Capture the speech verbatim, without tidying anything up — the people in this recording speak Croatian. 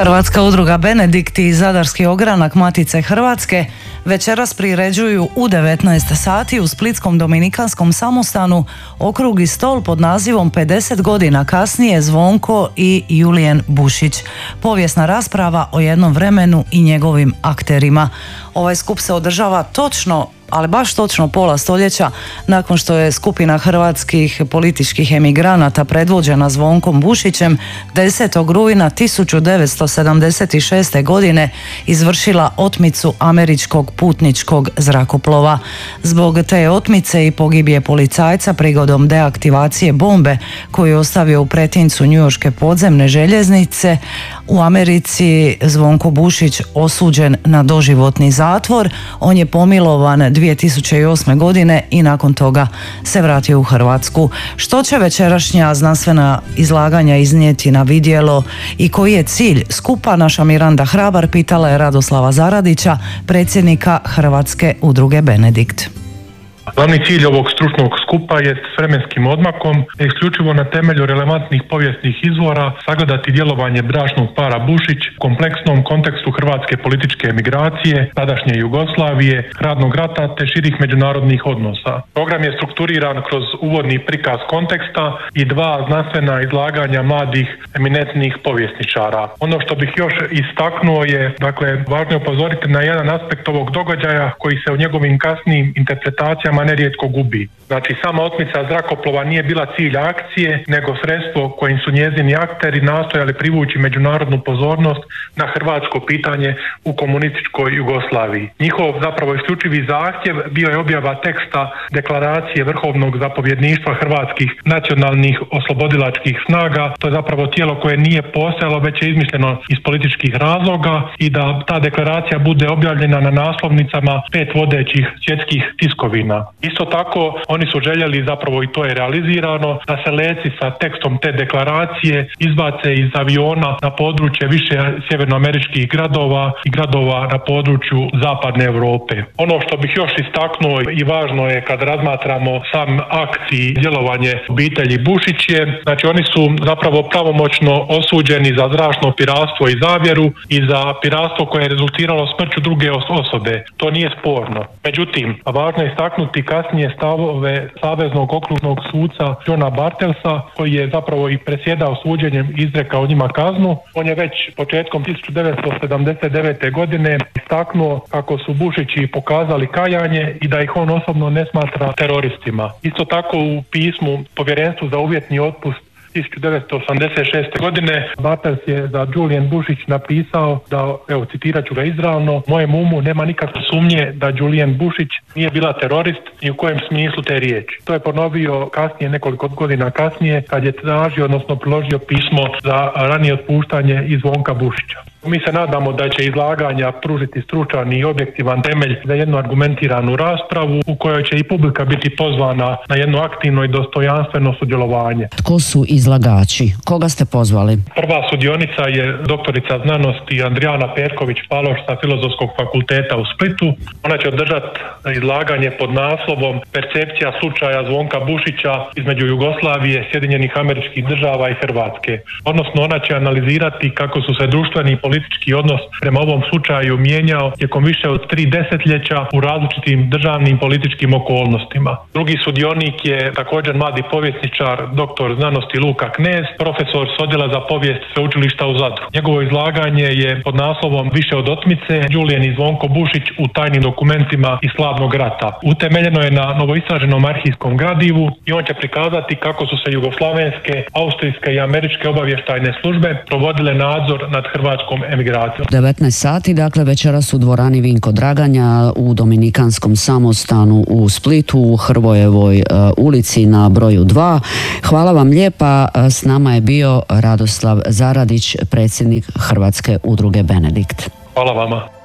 Hrvatska udruga Benedikt i Zadarski ogranak Matice Hrvatske večeras priređuju u devetnaest sati u splitskom Dominikanskom samostanu okrugli stol pod nazivom pedeset godina kasnije Zvonko i Julijen Bušić. Povijesna rasprava o jednom vremenu i njegovim akterima. Ovaj skup se održava točno, ali baš točno pola stoljeća nakon što je skupina hrvatskih političkih emigranata predvođena Zvonkom Bušićem desetog rujna tisuću devetsto sedamdeset šeste. godine izvršila otmicu američkog putničkog zrakoplova. Zbog te otmice i pogibije policajca prigodom deaktivacije bombe koju je ostavio u pretincu njujorške podzemne željeznice, u Americi Zvonko Bušić osuđen na doživotni zatvor. On je pomilovan dvije tisuće osme. godine i nakon toga se vratio u Hrvatsku. Što će večerašnja znanstvena izlaganja iznijeti na vidjelo i koji je cilj skupa, naša Miranda Hrabar pitala je Radoslava Zaradića, predsjednika Hrvatske udruge Benedikt. Glavni cilj ovog stručnog skupa je s vremenskim odmakom isključivo na temelju relevantnih povijesnih izvora sagledati djelovanje bračnog para Bušić u kompleksnom kontekstu hrvatske političke emigracije, tadašnje Jugoslavije, hladnog rata te širih međunarodnih odnosa. Program je strukturiran kroz uvodni prikaz konteksta i dva znanstvena izlaganja mladih eminentnih povjesničara. Ono što bih još istaknuo je, dakle, važno je upozoriti na jedan aspekt ovog događaja koji se u njegovim kasnijim interpretacijama nerijetko gubi. Znači, sama otmica zrakoplova nije bila cilj akcije, nego sredstvo kojim su njezini akteri nastojali privući međunarodnu pozornost na hrvatsko pitanje u komunističkoj Jugoslaviji. Njihov zapravo isključivi zahtjev bio je objava teksta deklaracije Vrhovnog zapovjedništva hrvatskih nacionalnih oslobodilačkih snaga. To je zapravo tijelo koje nije postojalo, već je izmišljeno iz političkih razloga, i da ta deklaracija bude objavljena na naslovnicama pet vodećih svjetskih tiskovina. Isto tako, oni su željeli, zapravo i to je realizirano, da se leci sa tekstom te deklaracije izbace iz aviona na područje više sjevernoameričkih gradova i gradova na području zapadne Europe. Ono što bih još istaknuo i važno je kad razmatramo sam akt i djelovanje obitelji Bušić je, znači oni su zapravo pravomoćno osuđeni za zračno piratstvo i zavjeru i za piratstvo koje je rezultiralo smrću druge osobe. To nije sporno. Međutim, važno je istaknuti kasnije stavove Saveznog okrugnog suca Johna Bartelsa, koji je zapravo i predsjedao suđenjem i izrekao njima kaznu. On je već početkom tisuću devetsto sedamdeset devete. godine istaknuo kako su Bušići pokazali kajanje i da ih on osobno ne smatra teroristima. Isto tako u pismu Povjerenstvu za uvjetni otpust tisuću devetsto osamdeset šeste. godine Bartels je za Julijen Bušić napisao da, evo citirat ću ga izravno: "Mojem umu nema nikakve sumnje da Julijen Bušić nije bila terorist i u kojem smislu te riječi." To je ponovio kasnije, nekoliko godina kasnije, kad je tražio, odnosno priložio pismo za ranije otpuštanje iz Zvonka Bušića. Mi se nadamo da će izlaganja pružiti stručan i objektivan temelj za jednu argumentiranu raspravu u kojoj će i publika biti pozvana na jedno aktivno i dostojanstveno sudjelovanje. Tko su izlagači? Koga ste pozvali? Prva sudionica je doktorica znanosti Andrijana Perković-Paloš sa Filozofskog fakulteta u Splitu. Ona će održati izlaganje pod naslovom "Percepcija slučaja Zvonka Bušića između Jugoslavije, Sjedinjenih Američkih Država i Hrvatske." Odnosno, ona će analizirati kako su se društveni politički odnos prema ovom slučaju mijenjao tijekom više od tri desetljeća u različitim državnim političkim okolnostima. Drugi sudionik je također mladi povjesničar, doktor znanosti Luka Knez, profesor s odjela za povijest Sveučilišta u Zadru. Njegovo izlaganje je pod naslovom "Više od otmice, Julijen i Zvonko Bušić u tajnim dokumentima iz hladnog rata". Utemeljeno je na novoistraženom arhivskom gradivu i on će prikazati kako su se jugoslavenske, austrijske i američke obavještajne službe provodile nadzor nad hrvatskom emigracijom. devetnaest sati, dakle večeras u dvorani Vinko Draganja u Dominikanskom samostanu u Splitu u Hrvojevoj uh, ulici na broju dva. Hvala vam lijepa. S nama je bio Radoslav Zaradić, predsjednik Hrvatske udruge Benedikt. Hvala vama.